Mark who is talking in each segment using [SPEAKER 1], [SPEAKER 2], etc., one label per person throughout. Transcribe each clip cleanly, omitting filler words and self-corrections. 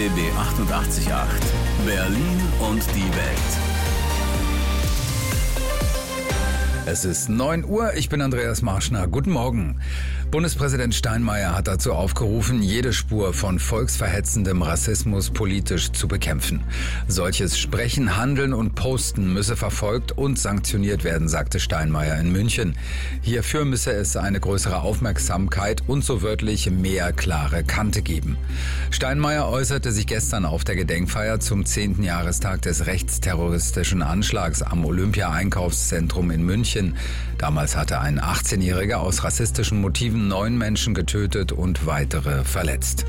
[SPEAKER 1] RBB 88.8 Berlin und die Welt.
[SPEAKER 2] Es ist 9 Uhr, ich bin Andreas Marschner. Guten Morgen. Bundespräsident Steinmeier hat dazu aufgerufen, jede Spur von volksverhetzendem Rassismus politisch zu bekämpfen. Solches Sprechen, Handeln und Posten müsse verfolgt und sanktioniert werden, sagte Steinmeier in München. Hierfür müsse es eine größere Aufmerksamkeit und so wörtlich mehr klare Kante geben. Steinmeier äußerte sich gestern auf der Gedenkfeier zum 10. Jahrestag des rechtsterroristischen Anschlags am Olympia-Einkaufszentrum in München. Damals hatte ein 18-Jähriger aus rassistischen Motiven 9 Menschen getötet und weitere verletzt.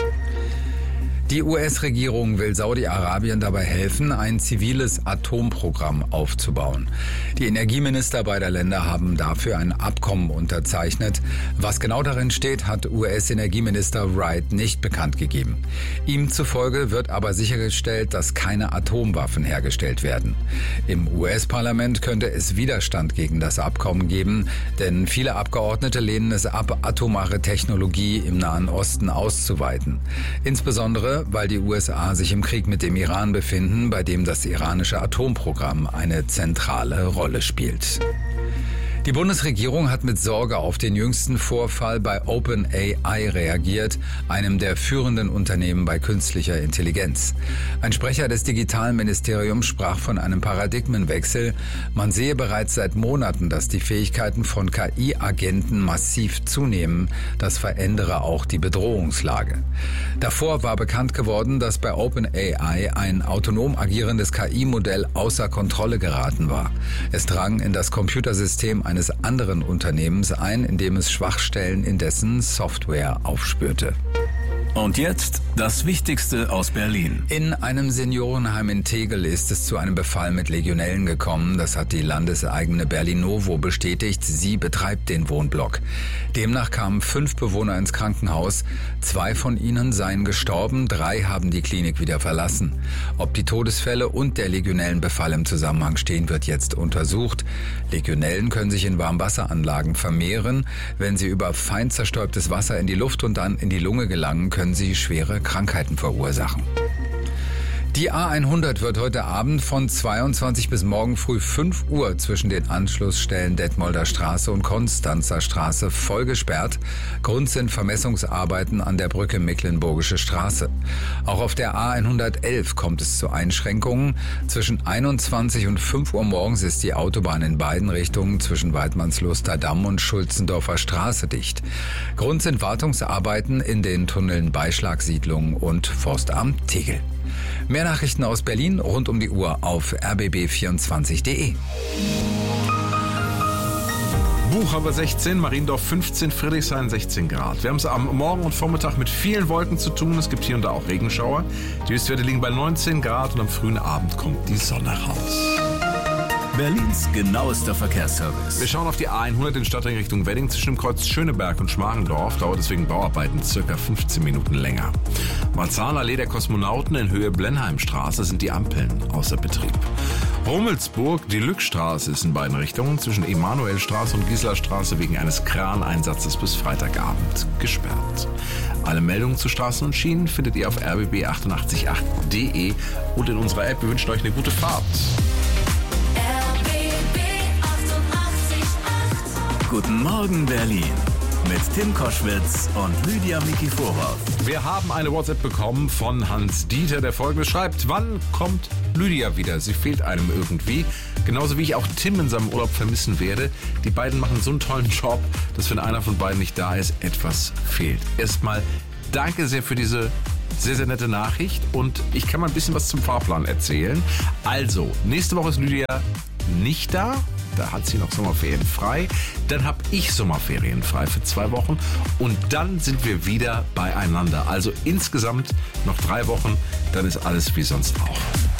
[SPEAKER 2] Die US-Regierung will Saudi-Arabien dabei helfen, ein ziviles Atomprogramm aufzubauen. Die Energieminister beider Länder haben dafür ein Abkommen unterzeichnet. Was genau darin steht, hat US-Energieminister Wright nicht bekannt gegeben. Ihm zufolge wird aber sichergestellt, dass keine Atomwaffen hergestellt werden. Im US-Parlament könnte es Widerstand gegen das Abkommen geben, denn viele Abgeordnete lehnen es ab, atomare Technologie im Nahen Osten auszuweiten. Insbesondere weil die USA sich im Krieg mit dem Iran befinden, bei dem das iranische Atomprogramm eine zentrale Rolle spielt. Die Bundesregierung hat mit Sorge auf den jüngsten Vorfall bei OpenAI reagiert, einem der führenden Unternehmen bei künstlicher Intelligenz. Ein Sprecher des Digitalministeriums sprach von einem Paradigmenwechsel. Man sehe bereits seit Monaten, dass die Fähigkeiten von KI-Agenten massiv zunehmen. Das verändere auch die Bedrohungslage. Davor war bekannt geworden, dass bei OpenAI ein autonom agierendes KI-Modell außer Kontrolle geraten war. Es drang in das Computersystem eines anderen Unternehmens ein, in dem es Schwachstellen in dessen Software aufspürte.
[SPEAKER 1] Und jetzt das Wichtigste aus Berlin.
[SPEAKER 2] In einem Seniorenheim in Tegel ist es zu einem Befall mit Legionellen gekommen. Das hat die landeseigene Berlinovo bestätigt. Sie betreibt den Wohnblock. Demnach kamen 5 Bewohner ins Krankenhaus. 2 von ihnen seien gestorben, 3 haben die Klinik wieder verlassen. Ob die Todesfälle und der Legionellenbefall im Zusammenhang stehen, wird jetzt untersucht. Legionellen können sich in Warmwasseranlagen vermehren. Wenn sie über fein zerstäubtes Wasser in die Luft und dann in die Lunge gelangen, können sie schwere Krankheiten verursachen. Die A100 wird heute Abend von 22 bis morgen früh 5 Uhr zwischen den Anschlussstellen Detmolder Straße und Konstanzer Straße voll gesperrt. Grund sind Vermessungsarbeiten an der Brücke Mecklenburgische Straße. Auch auf der A111 kommt es zu Einschränkungen. Zwischen 21 und 5 Uhr morgens ist die Autobahn in beiden Richtungen zwischen Weidmannsluster Damm und Schulzendorfer Straße dicht. Grund sind Wartungsarbeiten in den Tunneln Beischlagsiedlung und Forstamt Tegel. Mehr Nachrichten aus Berlin rund um die Uhr auf rbb24.de.
[SPEAKER 3] Buchhaber 16, Mariendorf 15, Friedrichshain 16 Grad. Wir haben es am Morgen und Vormittag mit vielen Wolken zu tun. Es gibt hier und da auch Regenschauer. Die Höchstwerte liegen bei 19 Grad und am frühen Abend kommt die Sonne raus.
[SPEAKER 1] Berlins genauester Verkehrsservice.
[SPEAKER 3] Wir schauen auf die A100 in Stadtring Richtung Wedding zwischen dem Kreuz Schöneberg und Schmargendorf. Dauert deswegen Bauarbeiten circa 15 Minuten länger. Marzahn-Allee der Kosmonauten in Höhe Blenheimstraße sind die Ampeln außer Betrieb. Rummelsburg, die Lückstraße ist in beiden Richtungen zwischen Emanuelstraße und Giselastraße wegen eines Kraneinsatzes bis Freitagabend gesperrt. Alle Meldungen zu Straßen und Schienen findet ihr auf rbb888.de und in unserer App. Wir wünschen euch eine gute Fahrt.
[SPEAKER 1] Guten Morgen Berlin mit Tim Koschwitz und Lydia Mikiforov.
[SPEAKER 3] Wir haben eine WhatsApp bekommen von Hans-Dieter, der Folgendes schreibt: Wann kommt Lydia wieder? Sie fehlt einem irgendwie. Genauso wie ich auch Tim in seinem Urlaub vermissen werde. Die beiden machen so einen tollen Job, dass wenn einer von beiden nicht da ist, etwas fehlt. Erstmal danke sehr für diese sehr, sehr nette Nachricht und ich kann mal ein bisschen was zum Fahrplan erzählen. Also, nächste Woche ist Lydia nicht da. Da hat sie noch Sommerferien frei. Dann habe ich Sommerferien frei für 2 Wochen. Und dann sind wir wieder beieinander. Also insgesamt noch 3 Wochen. Dann ist alles wie sonst auch.